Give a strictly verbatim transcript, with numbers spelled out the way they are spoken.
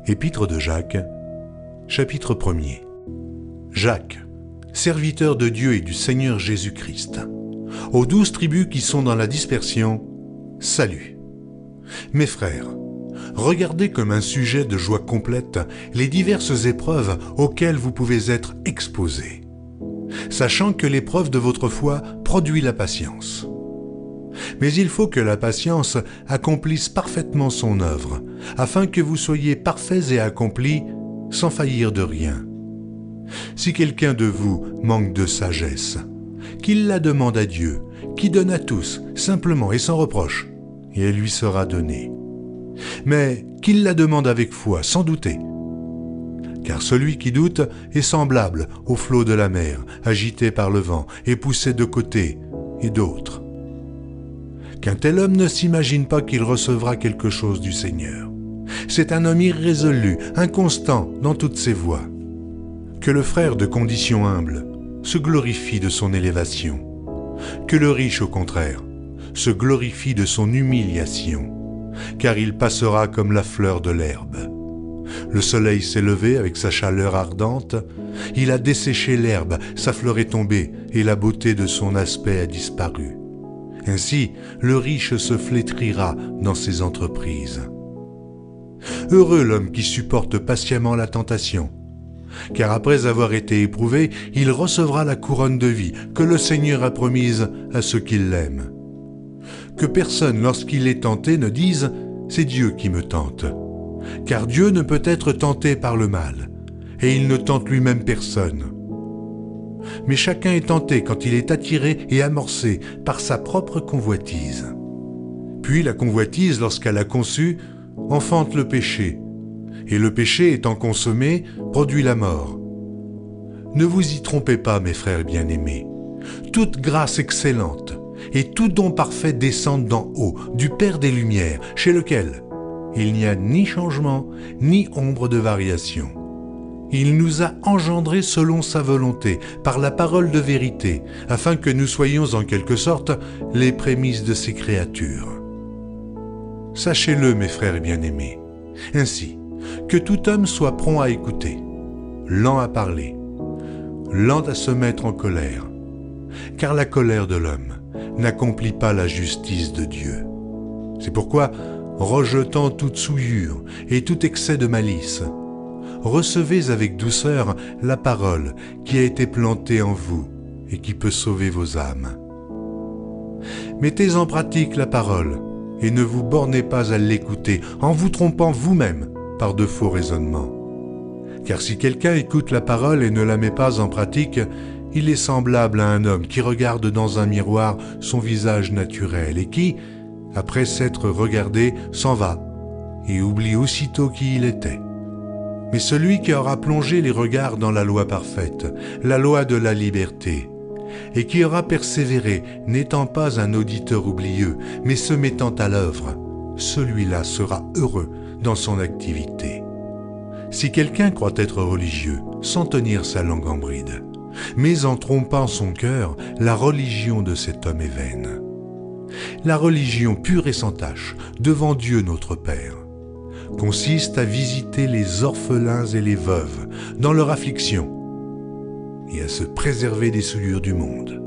Épître de Jacques, chapitre premier. Jacques, serviteur de Dieu et du Seigneur Jésus-Christ, aux douze tribus qui sont dans la dispersion, salut. Mes frères, regardez comme un sujet de joie complète les diverses épreuves auxquelles vous pouvez être exposés, sachant que l'épreuve de votre foi produit la patience. Mais il faut que la patience accomplisse parfaitement son œuvre, afin que vous soyez parfaits et accomplis, sans faillir de rien. Si quelqu'un de vous manque de sagesse, qu'il la demande à Dieu, qui donne à tous, simplement et sans reproche, et elle lui sera donnée. Mais qu'il la demande avec foi, sans douter. Car celui qui doute est semblable au flot de la mer, agité par le vent et poussé de côté et d'autre. Qu'un tel homme ne s'imagine pas qu'il recevra quelque chose du Seigneur. C'est un homme irrésolu, inconstant dans toutes ses voies. Que le frère de condition humble se glorifie de son élévation. Que le riche, au contraire, se glorifie de son humiliation, car il passera comme la fleur de l'herbe. Le soleil s'est levé avec sa chaleur ardente, il a desséché l'herbe, sa fleur est tombée, et la beauté de son aspect a disparu. Ainsi, le riche se flétrira dans ses entreprises. Heureux l'homme qui supporte patiemment la tentation, car après avoir été éprouvé, il recevra la couronne de vie que le Seigneur a promise à ceux qui l'aiment. Que personne, lorsqu'il est tenté, ne dise « c'est Dieu qui me tente », car Dieu ne peut être tenté par le mal, et il ne tente lui-même personne. Mais chacun est tenté quand il est attiré et amorcé par sa propre convoitise. Puis la convoitise, lorsqu'elle a conçu, enfante le péché, et le péché étant consommé, produit la mort. Ne vous y trompez pas, mes frères bien-aimés. Toute grâce excellente et tout don parfait descendent d'en haut, du Père des Lumières, chez lequel il n'y a ni changement, ni ombre de variation. Il nous a engendrés selon sa volonté, par la parole de vérité, afin que nous soyons en quelque sorte les prémices de ses créatures. Sachez-le, mes frères bien-aimés, ainsi que tout homme soit prompt à écouter, lent à parler, lent à se mettre en colère, car la colère de l'homme n'accomplit pas la justice de Dieu. C'est pourquoi, rejetant toute souillure et tout excès de malice, recevez avec douceur la parole qui a été plantée en vous et qui peut sauver vos âmes. Mettez en pratique la parole et ne vous bornez pas à l'écouter en vous trompant vous-même par de faux raisonnements. Car si quelqu'un écoute la parole et ne la met pas en pratique, il est semblable à un homme qui regarde dans un miroir son visage naturel et qui, après s'être regardé, s'en va et oublie aussitôt qui il était. Mais celui qui aura plongé les regards dans la loi parfaite, la loi de la liberté, et qui aura persévéré, n'étant pas un auditeur oublieux, mais se mettant à l'œuvre, celui-là sera heureux dans son activité. Si quelqu'un croit être religieux, sans tenir sa langue en bride, mais en trompant son cœur, la religion de cet homme est vaine. La religion pure et sans tache, devant Dieu notre Père, consiste à visiter les orphelins et les veuves dans leur affliction et à se préserver des souillures du monde.